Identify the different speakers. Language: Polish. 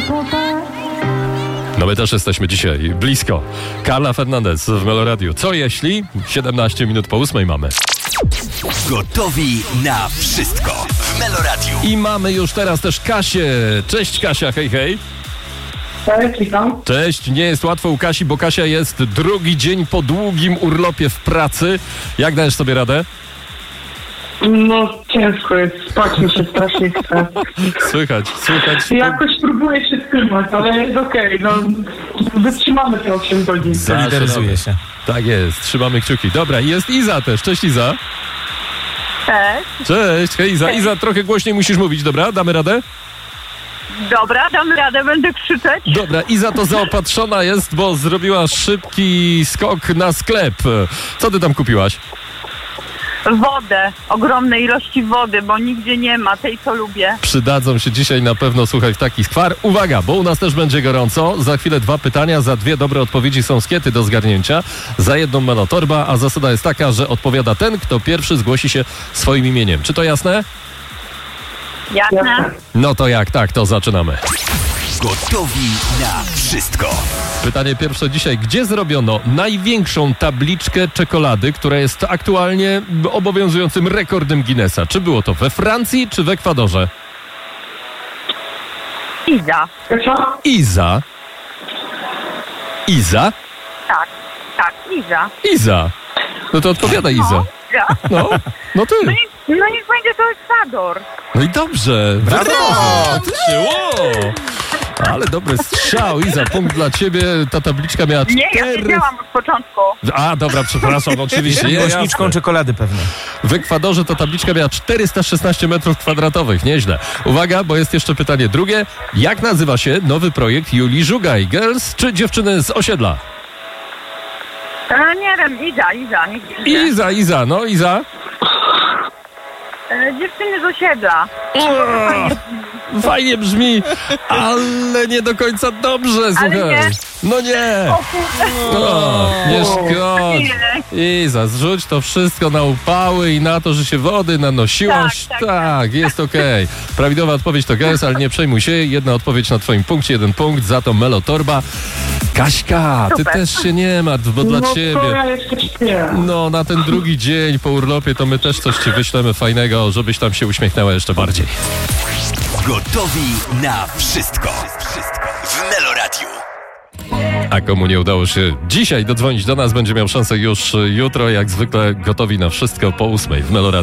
Speaker 1: No my też jesteśmy dzisiaj blisko. Carla Fernandez w Meloradiu. Co jeśli 17 minut po 8 mamy?
Speaker 2: Gotowi na wszystko w Meloradiu.
Speaker 1: I mamy już teraz też Kasię. Cześć Kasia, hej hej.
Speaker 3: Cześć, witam.
Speaker 1: Cześć, nie jest łatwo u Kasi, bo Kasia jest drugi dzień po długim urlopie w pracy. Jak dajesz sobie radę?
Speaker 3: No ciężko jest, spać mi się strasznie chce.
Speaker 1: Słychać.
Speaker 3: Jakoś próbuję się trzymać, ale jest okej, no wytrzymamy te 8 godzin.
Speaker 4: Solidaryzuję się.
Speaker 1: Tak jest, trzymamy kciuki. Dobra, i jest Iza też. Cześć Iza.
Speaker 5: Cześć.
Speaker 1: Cześć, hej Iza. Iza, trochę głośniej musisz mówić, dobra? Damy radę?
Speaker 5: Dobra, dam radę, będę krzyczeć.
Speaker 1: Dobra, Iza to zaopatrzona jest, bo zrobiła szybki skok na sklep. Co ty tam kupiłaś?
Speaker 5: Wodę, ogromne ilości wody, bo nigdzie nie ma tej, co lubię.
Speaker 1: Przydadzą się dzisiaj na pewno, słuchaj, w taki skwar. Uwaga, bo u nas też będzie gorąco. Za chwilę 2 pytania, za 2 dobre odpowiedzi są skiety do zgarnięcia. Za 1 melotorba, a zasada jest taka, że odpowiada ten, kto pierwszy zgłosi się swoim imieniem. Czy to jasne?
Speaker 5: Jasne?
Speaker 1: No to jak tak, to zaczynamy.
Speaker 2: Gotowi na wszystko.
Speaker 1: Pytanie pierwsze dzisiaj. Gdzie zrobiono największą tabliczkę czekolady, która jest aktualnie obowiązującym rekordem Guinnessa? Czy było to we Francji, czy w Ekwadorze?
Speaker 5: Iza.
Speaker 3: Co?
Speaker 1: Iza. Iza?
Speaker 5: Tak, Iza.
Speaker 1: Iza. No to odpowiada Iza.
Speaker 5: Iza.
Speaker 1: No ty.
Speaker 5: No niech będzie to Ekwador.
Speaker 1: No i dobrze.
Speaker 4: Brawo!
Speaker 1: Ale dobry strzał, Iza. Punkt dla ciebie. Ta tabliczka miała 4...
Speaker 5: Nie, ja wiedziałam od początku.
Speaker 1: A, dobra, przepraszam, oczywiście.
Speaker 4: Głośniczką
Speaker 1: jasne.
Speaker 4: czekolady pewnie.
Speaker 1: W Ekwadorze ta tabliczka miała 416 metrów kwadratowych. Nieźle. Uwaga, bo jest jeszcze pytanie drugie. Jak nazywa się nowy projekt Julii Żugaj? Girls czy dziewczyny z osiedla?
Speaker 5: Nie wiem, Iza, niech będzie.
Speaker 1: Iza. No, Iza.
Speaker 5: Dziewczyny z osiedla.
Speaker 1: Fajnie brzmi, ale nie do końca dobrze, słuchaj.
Speaker 5: nie.
Speaker 1: No nie. Nie szkodzi. Iza, zrzuć to wszystko na upały i na to, że się wody nanosiłaś. Tak, jest okej. Prawidłowa odpowiedź to Girls, ale nie przejmuj się. Jedna odpowiedź na twoim punkcie, 1 punkt, za to melotorba. Kaśka, ty
Speaker 5: Super.
Speaker 1: też się nie martw, bo dla
Speaker 3: To
Speaker 1: ciebie...
Speaker 3: ja jeszcze śpię.
Speaker 1: No, na ten drugi dzień po urlopie to my też coś ci wyślemy fajnego, żebyś tam się uśmiechnęła jeszcze bardziej.
Speaker 2: Gotowi na wszystko w Meloradiu.
Speaker 1: A komu nie udało się dzisiaj dodzwonić do nas, będzie miał szansę już jutro, jak zwykle gotowi na wszystko po 8 w Meloradiu.